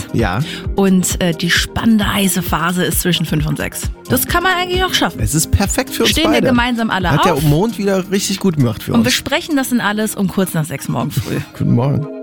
Ja. Und die spannende heiße Phase ist zwischen 5 und 6. Das kann man eigentlich noch schaffen. Es ist perfekt für uns Stehen beide. wir gemeinsam alle Hat auf. der Mond wieder richtig gut gemacht für Und uns. besprechen das dann alles um kurz nach 6 morgen früh. Guten Morgen.